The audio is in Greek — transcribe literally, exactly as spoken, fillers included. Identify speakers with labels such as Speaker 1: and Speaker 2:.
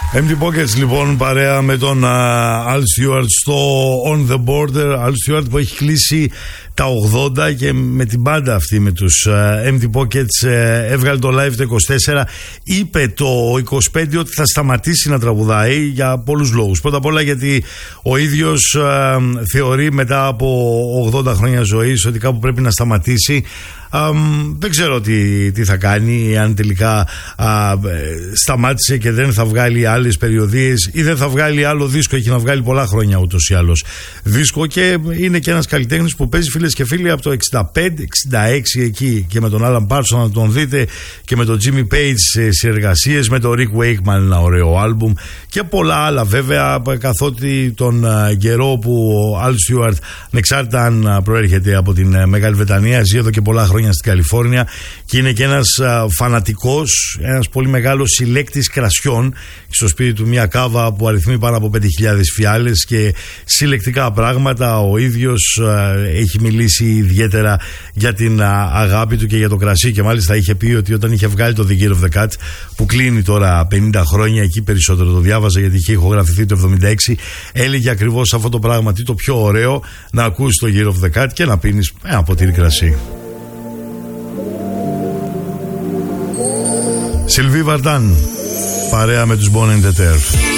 Speaker 1: Empty Pockets λοιπόν, παρέα με τον uh, Al Stewart στο On The Border. Al Stewart που έχει κλείσει τα ογδόντα και με την μπάντα αυτή, με τους uh, Empty Pockets, uh, έβγαλε το live το είκοσι τέσσερα. Είπε το είκοσι πέντε ότι θα σταματήσει να τραγουδάει για πολλούς λόγους. Πρώτα απ' όλα γιατί ο ίδιος uh, θεωρεί μετά από ογδόντα χρόνια ζωής ότι κάπου πρέπει να σταματήσει. Um, δεν ξέρω τι, τι θα κάνει, αν τελικά uh, σταμάτησε και δεν θα βγάλει άλλες περιοδίες ή δεν θα βγάλει άλλο δίσκο. Έχει να βγάλει πολλά χρόνια ούτως ή άλλως δίσκο και είναι και ένας καλλιτέχνης που παίζει, φίλες και φίλοι, από το εξήντα πέντε εξήντα έξι εκεί, και με τον Alan Parsons να τον δείτε, και με τον Jimmy Page σε συνεργασίες, με τον Rick Wakeman, ένα ωραίο άλμπουμ, και πολλά άλλα βέβαια, καθότι τον uh, καιρό που ο Al Stewart, ανεξάρτητα αν προέρχεται από την uh, Μεγάλη Βρετανία, ζει εδώ και πολλά χρόνια στην Καλιφόρνια και είναι και ένας α, φανατικός, ένας πολύ μεγάλος συλλέκτης κρασιών. Στο σπίτι του μια κάβα που αριθμεί πάνω από πέντε χιλιάδες φιάλες και συλλεκτικά πράγματα. Ο ίδιος α, έχει μιλήσει ιδιαίτερα για την α, αγάπη του και για το κρασί, και μάλιστα είχε πει ότι όταν είχε βγάλει το The Year of the Cat, που κλείνει τώρα πενήντα χρόνια, εκεί περισσότερο το διάβαζα γιατί είχε ηχογραφηθεί το εβδομήντα έξι, έλεγε ακριβώς αυτό το πράγμα, τι το πιο ωραίο να ακούσει το Year of the Cat και να πίνεις ένα ποτήρι κρασί. Sylvie Vartan, παρέα με τους Bonne and the Turf.